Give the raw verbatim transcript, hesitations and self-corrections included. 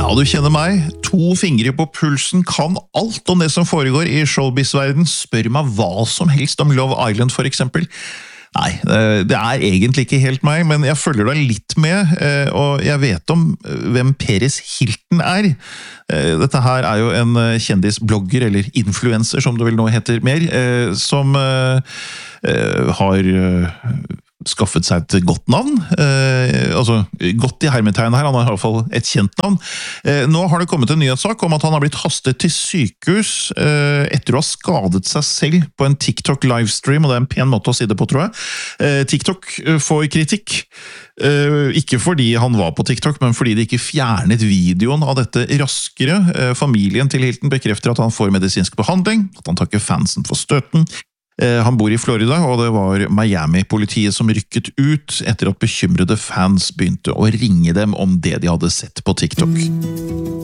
Ja, du kjenner meg. To fingre på pulsen, kan alt om det som foregår i showbiz-verden. Spør meg hva som helst om Love Island, for eksempel. Nei, det er egentlig ikke helt meg, men jeg følger deg litt med, og jeg vet om hvem Paris Hilton er. Dette her er jo en kjendisblogger, eller influencer, som det vel nå heter mer, som har skaffet seg et godt navn, eh, altså godt i hermetegn her, han har i hvert fall et kjent navn. Eh, nå har det kommet en nyhetssak om at han har blitt hastet til sykehus eh, etter å ha skadet seg selv på en TikTok-livestream, og det er en pen måte å si det på, tror jeg. Eh, TikTok får kritikk, eh, ikke fordi han var på TikTok, men fordi de ikke fjernet videoen av dette raskere. Eh, familien til Hilton bekrefter at han får medisinsk behandling, at han takker fansen for støtten. Han bor i Florida, og det var Miami-politiet som rykket ut etter at bekymrede fans begynte å ringe dem om det de hadde sett på TikTok.